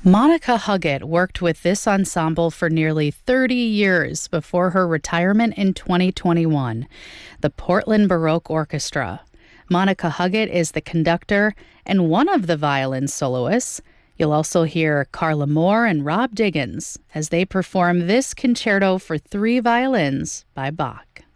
Monica Huggett worked with this ensemble for nearly 30 years before her retirement in 2021, the Portland Baroque Orchestra. Monica Huggett is the conductor and one of the violin soloists. You'll also hear Carla Moore and Rob Diggins as they perform this concerto for three violins by Bach.